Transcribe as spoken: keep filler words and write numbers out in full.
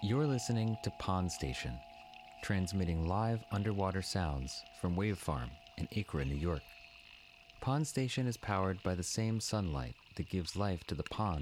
You're listening to Pond Station, transmitting live underwater sounds from Wave Farm in Acra, New York. Pond Station is powered by the same sunlight that gives life to the pond